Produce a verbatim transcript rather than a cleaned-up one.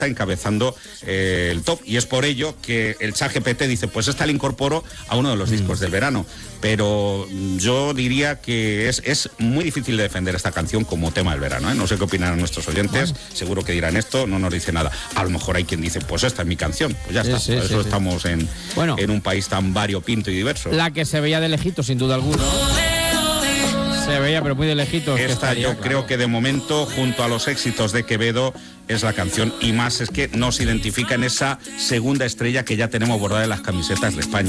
está encabezando eh, el top, y es por ello que el ChatGPT dice, pues esta la incorporo a uno de los discos mm. del verano, pero yo diría que es, es muy difícil de defender esta canción como tema del verano, ¿eh? No sé qué opinan nuestros oyentes, bueno. Seguro que dirán esto, no nos dice nada. A lo mejor hay quien dice, pues esta es mi canción, pues ya sí, está, sí, por eso sí, estamos sí. En, bueno, en un país tan variopinto y diverso. La que se veía de lejitos, sin duda alguna. Se veía, pero muy de lejitos. Esta estaría, yo claro. creo que de momento, junto a los éxitos de Quevedo, es la canción, y más es que nos identifica en esa segunda estrella que ya tenemos bordada en las camisetas de España.